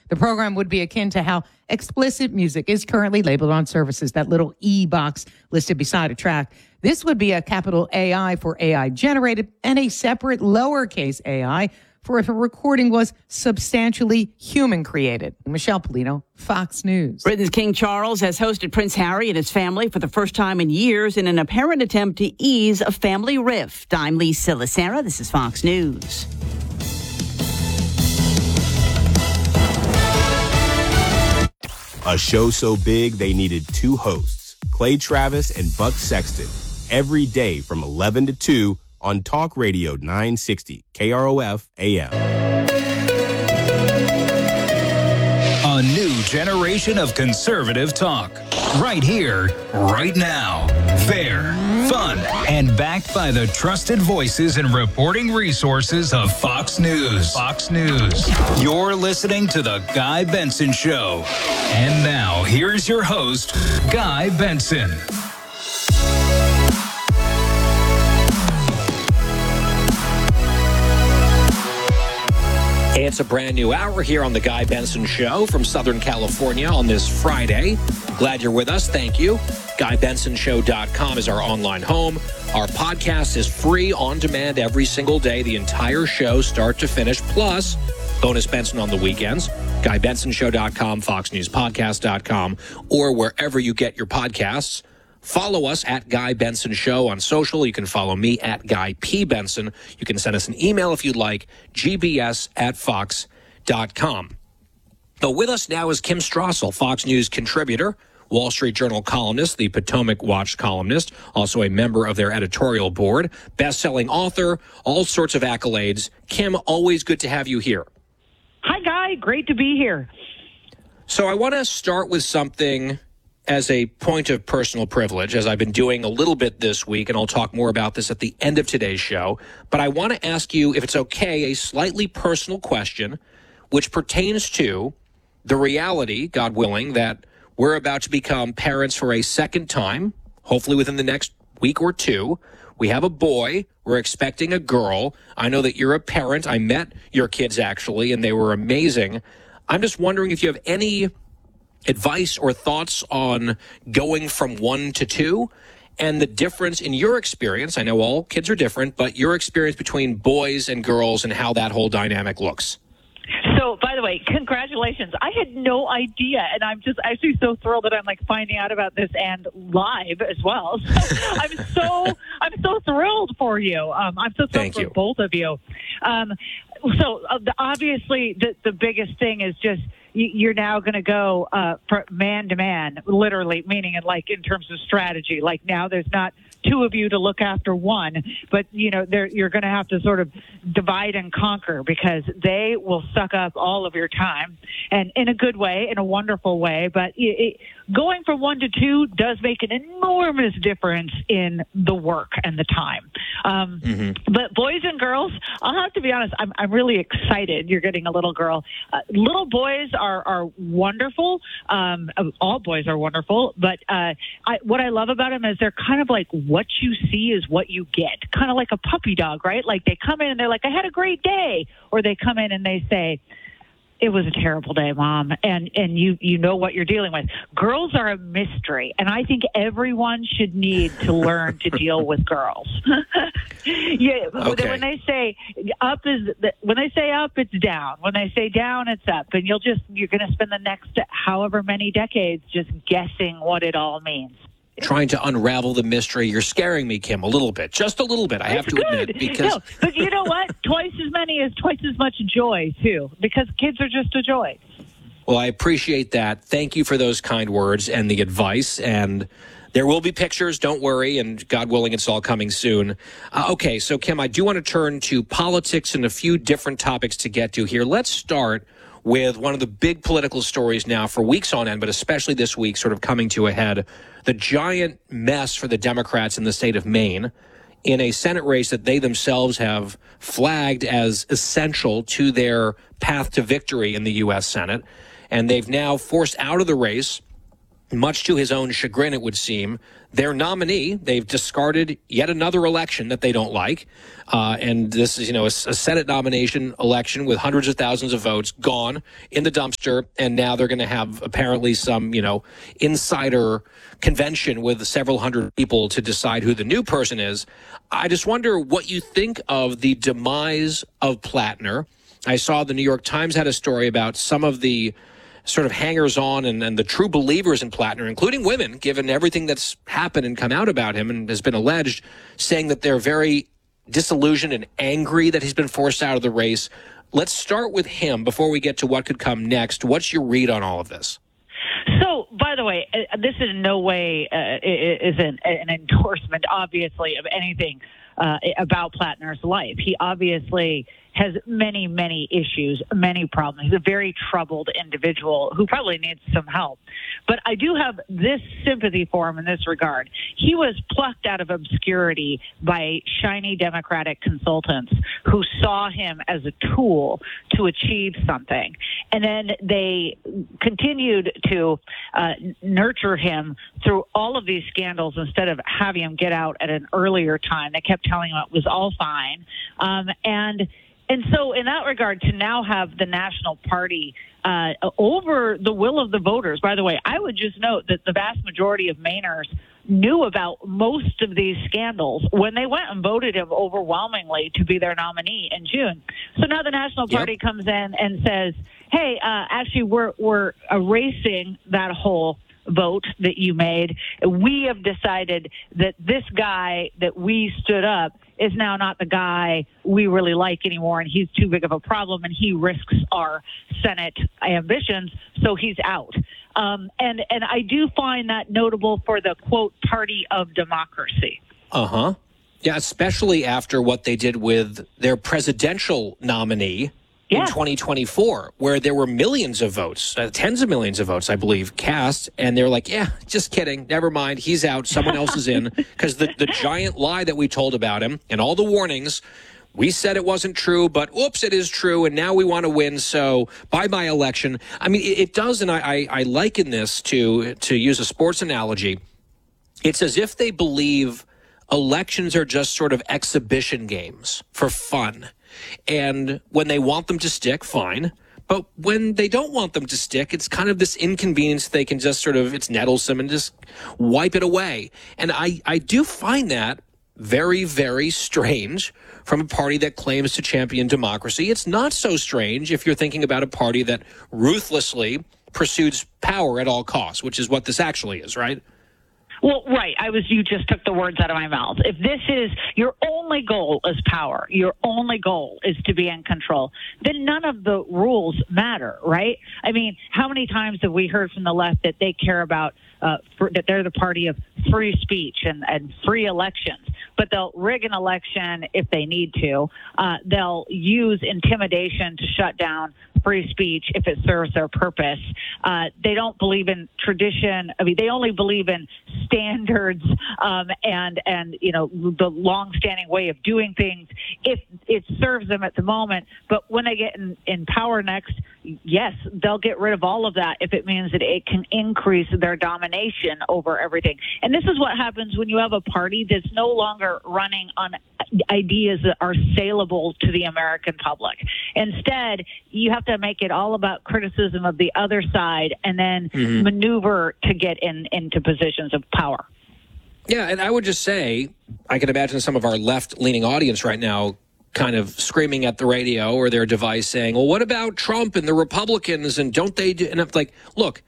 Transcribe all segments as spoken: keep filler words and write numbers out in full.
The program would be akin to how explicit music is currently labeled on services, that little E box listed beside a track. This would be a capital A I for A I generated and a separate lowercase a I for if a recording was substantially human created. Michelle Polino, Fox News. Britain's King Charles has hosted Prince Harry and his family for the first time in years in an apparent attempt to ease a family rift. I'm Lisa Lacera. This is Fox News. A show so big they needed two hosts, Clay Travis and Buck Sexton, every day from eleven to two on Talk Radio nine sixty K R O F A M. A new generation of conservative talk. Right here, right now. Fair, fun, and backed by the trusted voices and reporting resources of Fox News. Fox News. You're listening to The Guy Benson Show. And now, here's your host, Guy Benson. It's a brand new hour here on The Guy Benson Show from Southern California on this Friday. Glad you're with us. Thank you. guy benson show dot com is our online home. Our podcast is free on demand every single day, the entire show, start to finish, plus bonus Benson on the weekends. guy benson show dot com, fox news podcast dot com, or wherever you get your podcasts. Follow us at Guy Benson Show on social. You can follow me at Guy P. Benson. You can send us an email if you'd like, g b s at fox dot com. So with us now is Kim Strassel, Fox News contributor, Wall Street Journal columnist, the Potomac Watch columnist, also a member of their editorial board, best-selling author, all sorts of accolades. Kim, always good to have you here. Hi, Guy. Great to be here. So I want to start with something as a point of personal privilege, as I've been doing a little bit this week, and I'll talk more about this at the end of today's show. But I want to ask you, if it's okay, a slightly personal question, which pertains to the reality, God willing, that we're about to become parents for a second time, hopefully within the next week or two. We have a boy. We're expecting a girl. I know that you're a parent. I met your kids, actually, and they were amazing. I'm just wondering if you have any advice or thoughts on going from one to two and the difference in your experience. I know all kids are different, but your experience between boys and girls and how that whole dynamic looks. So, by the way, congratulations. I had no idea, and I'm just actually so thrilled that I'm like finding out about this and live as well. So I'm so I'm so thrilled for you. Um, I'm so thrilled Thank for you. both of you. Um, so uh, the, obviously, the, the biggest thing is just you're now going to go uh, man to man, literally, meaning in like in terms of strategy. Like now, there's not two of you to look after one, but you know there you're going to have to sort of divide and conquer because they will suck up all of your time, and in a good way, in a wonderful way. But it, it, going from one to two does make an enormous difference in the work and the time. Um, mm-hmm. But boys and girls, I'll have to be honest, I'm, I'm really excited you're getting a little girl. Uh, little boys are, are wonderful. Um, all boys are wonderful. But uh, I, what I love about them is they're kind of like what you see is what you get. Kind of like a puppy dog, right? Like they come in and they're like, I had a great day. Or they come in and they say, it was a terrible day, Mom, and and you you know what you're dealing with. Girls are a mystery, and I think everyone should need to learn to deal with girls. yeah, okay. When they say up is when they say up, it's down. When they say down, it's up, and you'll just you're going to spend the next however many decades just guessing what it all means. Trying to unravel the mystery. You're scaring me, Kim, a little bit. Just a little bit, I have It's to good. admit. Because no, but you know what? Twice as many is twice as much joy, too, because kids are just a joy. Well, I appreciate that. Thank you for those kind words and the advice. And there will be pictures, don't worry, and God willing, it's all coming soon. Uh, okay, so, Kim, I do want to turn to politics and a few different topics to get to here. Let's start with one of the big political stories now for weeks on end, but especially this week sort of coming to a head, the giant mess for the Democrats in the state of Maine in a Senate race that they themselves have flagged as essential to their path to victory in the U S Senate. And they've now forced out of the race much to his own chagrin, it would seem, their nominee, they've discarded yet another election that they don't like. Uh, and this is, you know, a, a Senate nomination election with hundreds of thousands of votes gone in the dumpster. And now they're going to have apparently some, you know, insider convention with several hundred people to decide who the new person is. I just wonder what you think of the demise of Plattner. I saw the New York Times had a story about some of the sort of hangers-on and, and the true believers in Plattner, including women, given everything that's happened and come out about him and has been alleged, saying that they're very disillusioned and angry that he's been forced out of the race. Let's start with him before we get to what could come next. What's your read on all of this? So, by the way, uh, this in no way uh, is an, an endorsement, obviously, of anything uh, about Plattner's life. He obviously has many, many issues, many problems. He's a very troubled individual who probably needs some help. But I do have this sympathy for him in this regard. He was plucked out of obscurity by shiny Democratic consultants who saw him as a tool to achieve something. And then they continued to uh, nurture him through all of these scandals instead of having him get out at an earlier time. They kept telling him it was all fine. Um, and And so in that regard, to now have the National Party uh, over the will of the voters, by the way, I would just note that the vast majority of Mainers knew about most of these scandals when they went and voted him overwhelmingly to be their nominee in June. So now the National Party yep. comes in and says, hey, uh, actually, we're, we're erasing that whole vote that you made. We have decided that this guy that we stood up is now not the guy we really like anymore, and he's too big of a problem, and he risks our Senate ambitions, so he's out. Um, and, and I do find that notable for the, quote, party of democracy. Uh-huh. Yeah, especially after what they did with their presidential nominee in yeah. twenty twenty-four, where there were millions of votes, uh, tens of millions of votes, I believe, cast. And they're like, yeah, just kidding. Never mind. He's out. Someone else is in. Because the, the giant lie that we told about him and all the warnings, we said it wasn't true, but oops, it is true. And now we want to win. So bye-bye election. I mean, it, it does. And I, I, I liken this to, to use a sports analogy. It's as if they believe elections are just sort of exhibition games for fun. And when they want them to stick, fine. But when they don't want them to stick, it's kind of this inconvenience they can just sort of, it's nettlesome and just wipe it away. And I, I do find that very, very strange from a party that claims to champion democracy. It's not so strange if you're thinking about a party that ruthlessly pursues power at all costs, which is what this actually is, right? Well, right. I was, you just took the words out of my mouth. If this is your only goal is power, your only goal is to be in control, then none of the rules matter, right? I mean, how many times have we heard from the left that they care about, uh, for, that they're the party of free speech and, and free elections, but they'll rig an election if they need to. Uh, they'll use intimidation to shut down free speech if it serves their purpose. Uh, they don't believe in tradition. I mean, they only believe in standards um, and, and, you know, the long-standing way of doing things if it serves them at the moment. But when they get in, in power next, yes, they'll get rid of all of that if it means that it can increase their domination over everything. And this is what happens when you have a party that's no longer running on ideas that are saleable to the American public. Instead, you have to make it all about criticism of the other side and then mm-hmm. maneuver to get in into positions of power. Yeah, and I would just say, I can imagine some of our left-leaning audience right now kind of screaming at the radio or their device saying, well, what about Trump and the Republicans, and don't they do? And I'm like, look,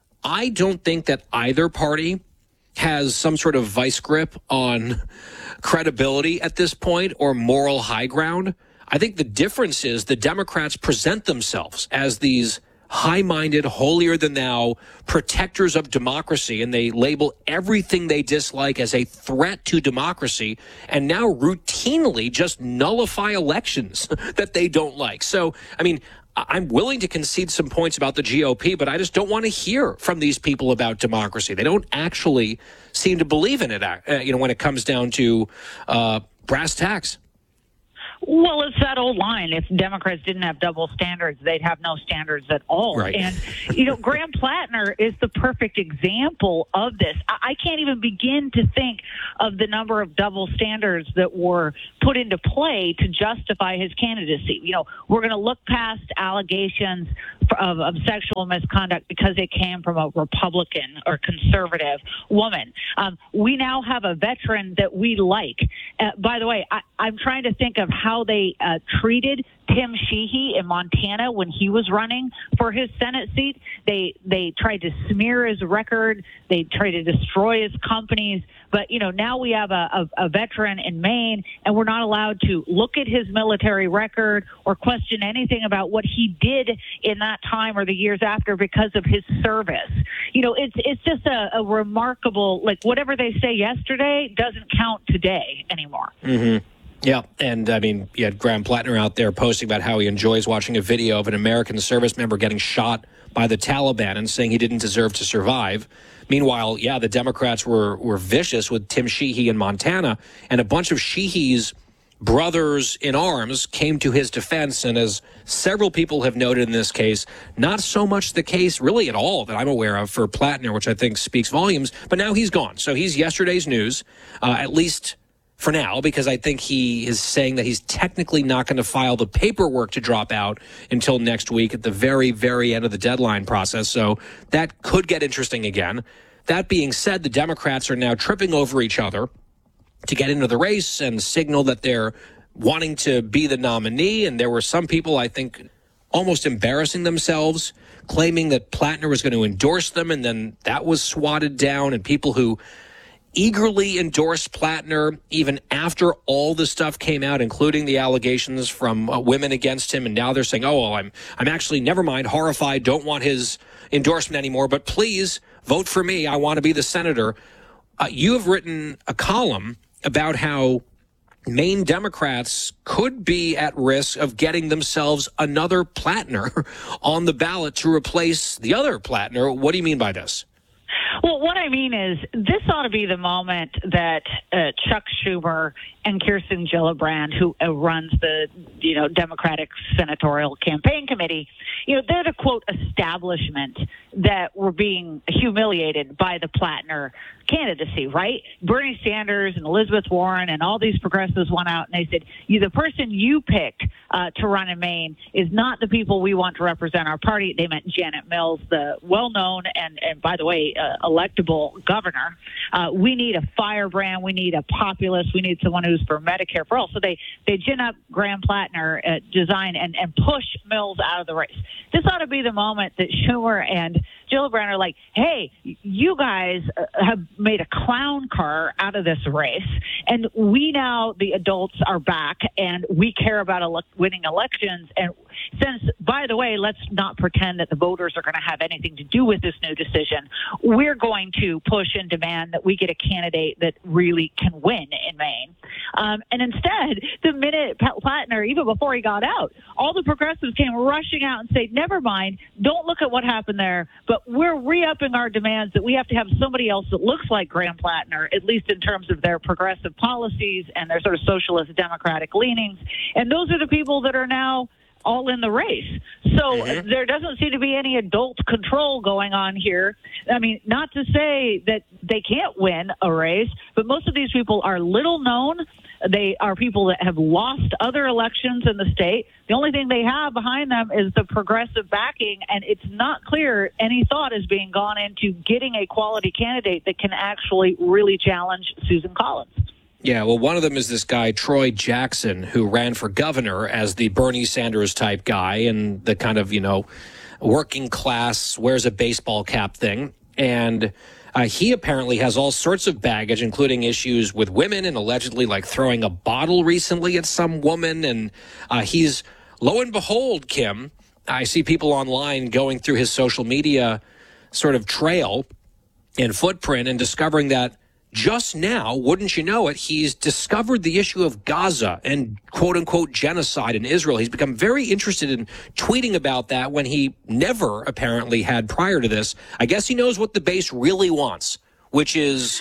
I don't think that either party has some sort of vice grip on credibility at this point or moral high ground. I think the difference is the Democrats present themselves as these high-minded, holier-than-thou protectors of democracy, and they label everything they dislike as a threat to democracy, and now routinely just nullify elections that they don't like. So, I mean, I'm willing to concede some points about the G O P, but I just don't want to hear from these people about democracy. They don't actually seem to believe in it, uh, you know, when it comes down to uh, brass tacks. Well, it's that old line. If Democrats didn't have double standards, they'd have no standards at all. Right. And, you know, Graham Plattner is the perfect example of this. I-, I can't even begin to think of the number of double standards that were put into play to justify his candidacy. You know, we're going to look past allegations of, of sexual misconduct because it came from a Republican or conservative woman. Um, we now have a veteran that we like. Uh, by the way, I, I'm trying to think of how they uh, treated Tim Sheehy in Montana when he was running for his Senate seat. They they tried to smear his record. They tried to destroy his companies. But, you know, now we have a, a, a veteran in Maine, and we're not allowed to look at his military record or question anything about what he did in that time or the years after because of his service. You know, it's it's just a, a remarkable, like, whatever they say yesterday doesn't count today anymore. Mm-hmm. Yeah, and I mean, you had Graham Plattner out there posting about how he enjoys watching a video of an American service member getting shot by the Taliban and saying he didn't deserve to survive. Meanwhile, yeah, the Democrats were, were vicious with Tim Sheehy in Montana, and a bunch of Sheehy's brothers in arms came to his defense. And as several people have noted in this case, not so much the case really at all that I'm aware of for Plattner, which I think speaks volumes. But now he's gone. So he's yesterday's news, uh, at least for now, because I think he is saying that he's technically not going to file the paperwork to drop out until next week at the very, very end of the deadline process. So that could get interesting again. That being said, the Democrats are now tripping over each other to get into the race and signal that they're wanting to be the nominee. And there were some people, I think, almost embarrassing themselves, claiming that Plattner was going to endorse them, and then that was swatted down, and people who eagerly endorsed Plattner even after all the stuff came out, including the allegations from uh, women against him. And now they're saying, oh, well, I'm, I'm actually, never mind, horrified, don't want his endorsement anymore, but please vote for me. I want to be the senator. Uh, you have written a column about how Maine Democrats could be at risk of getting themselves another Plattner on the ballot to replace the other Plattner. What do you mean by this? Well, what I mean is this ought to be the moment that uh, Chuck Schumer and Kirsten Gillibrand, who uh, runs the, you know, Democratic Senatorial Campaign Committee, you know, they're the, quote, establishment that were being humiliated by the Plattner candidacy, right? Bernie Sanders and Elizabeth Warren and all these progressives went out and they said, you, the person you picked uh, to run in Maine is not the people we want to represent our party. They meant Janet Mills, the well-known and, and by the way, uh, electable governor. Uh, we need a firebrand. We need a populist. We need someone who's for Medicare for all. So they, they gin up Graham Plattner, uh, design and, and push Mills out of the race. This ought to be the moment that Schumer and Gillibrand are like, hey, you guys uh, have made a clown car out of this race, and we now, the adults, are back, and we care about ele- winning elections. And since, by the way, let's not pretend that the voters are going to have anything to do with this new decision, we're going to push and demand that we get a candidate that really can win in Maine. Um, and instead, the minute Plattner, even before he got out, all the progressives came rushing out and said, never mind, don't look at what happened there, but we're re-upping our demands that we have to have somebody else that looks like Graham Plattner, at least in terms of their progressive policies and their sort of socialist democratic leanings. And those are the people that are now all in the race. So mm-hmm. there doesn't seem to be any adult control going on here. I mean, not to say that they can't win a race, but most of these people are little known. They are people that have lost other elections in the state. The only thing they have behind them is the progressive backing, and it's not clear any thought is being gone into getting a quality candidate that can actually really challenge Susan Collins. Yeah, well, one of them is this guy, Troy Jackson, who ran for governor as the Bernie Sanders type guy and the kind of, you know, working class, wears a baseball cap thing. And uh, he apparently has all sorts of baggage, including issues with women and allegedly like throwing a bottle recently at some woman. And uh, he's, lo and behold, Kim, I see people online going through his social media sort of trail and footprint and discovering that just now, wouldn't you know it, he's discovered the issue of Gaza and quote-unquote genocide in Israel. He's become very interested in tweeting about that when he never apparently had prior to this. I guess he knows what the base really wants, which is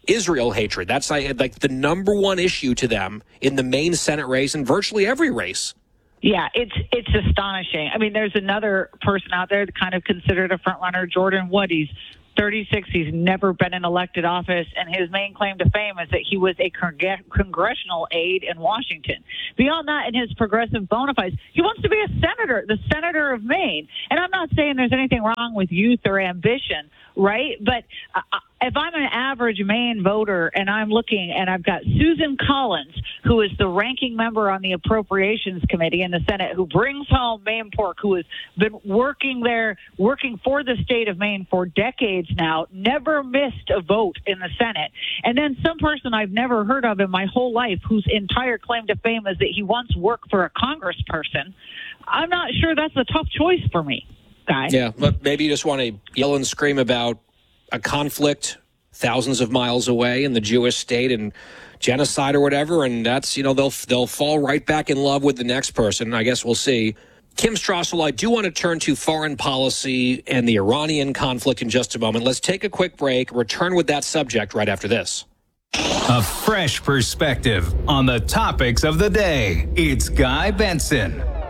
Israel hatred. That's like the number one issue to them in the main Senate race and virtually every race. Yeah, it's it's astonishing. I mean, there's another person out there that kind of considered a front runner, Jordan Wood. He's thirty-six. He's never been in elected office, and his main claim to fame is that he was a con- congressional aide in Washington. Beyond that, in his progressive bona fides, he wants to be a senator, the senator of Maine. And I'm not saying there's anything wrong with youth or ambition, right? But uh, if I'm an average Maine voter and I'm looking and I've got Susan Collins, who is the ranking member on the Appropriations Committee in the Senate, who brings home Maine pork, who has been working there, working for the state of Maine for decades now, never missed a vote in the Senate. And then some person I've never heard of in my whole life whose entire claim to fame is that he once worked for a congressperson. I'm not sure that's a tough choice for me, guy. Yeah, but maybe you just want to yell and scream about a conflict thousands of miles away in the Jewish state and genocide or whatever, and that's, you know, they'll they'll fall right back in love with the next person. I guess we'll see. Kim Strassel, I do want to turn to foreign policy and the Iranian conflict in just a moment. Let's take a quick break, return with that subject right after this. A fresh perspective on the topics of the day. It's Guy Benson